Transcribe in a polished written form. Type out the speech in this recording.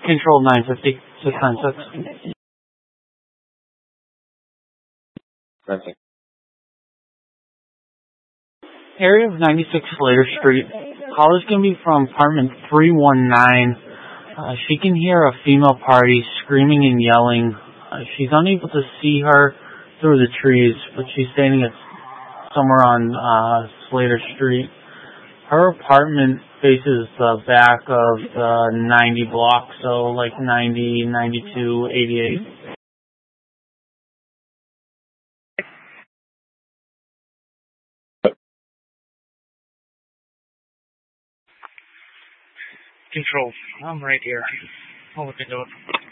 Control 950, 696. Perfect. Area of 96 Slater Street. Call is going to be from apartment 319. She can hear a female party screaming and yelling. She's unable to see her through the trees, but she's standing at somewhere on Slater Street. Her apartment faces the back of the 90 block, so like 90, 92, 88. Control, I'm right here. I'll look into it.